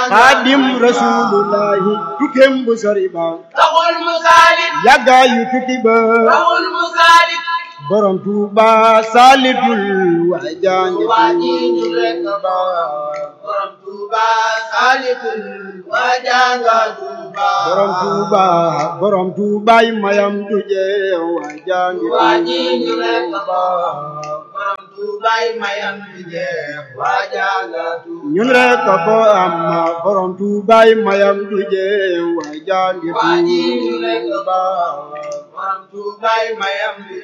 Xaadim Rasulullahi tukkeem bu sori ba taxul mu saalit yàggaayu tukki ba taxul mu saalit borom Tuuba saalitul waa jaangi ñu rekk Tuuba borom Tuuba saalitul waa janga Tuuba borom Tuubaay mayam du jeex waa jaangi ñu rekk Tuuba borom Tuubaay mayam du jeex waa janga Tuuba ñun rekk ko am borom Tuubaay mayam du jeex waa jaangi ñu rekk Tuuba borom Tuubaay mayam